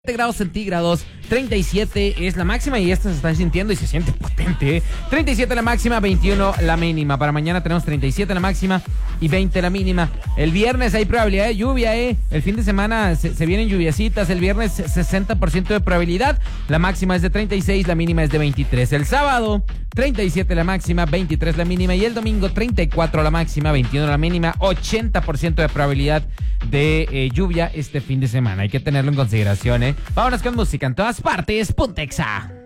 grados centígrados, 37 es la máxima y esta se está sintiendo y se siente potente, ¿eh? 37 la máxima, 21 la mínima. Para mañana tenemos 37 la máxima y 20 la mínima. El viernes hay probabilidad de lluvia, ¿eh? El fin de semana se vienen lluviecitas. El viernes 60% de probabilidad. La máxima es de 36, la mínima es de 23. El sábado 37 la máxima, 23 la mínima. Y el domingo 34 la máxima, 21 la mínima. 80% de probabilidad de lluvia este fin de semana. Hay que tenerlo en consideración, ¿eh? Vámonos con música en todas partes. Puntexa.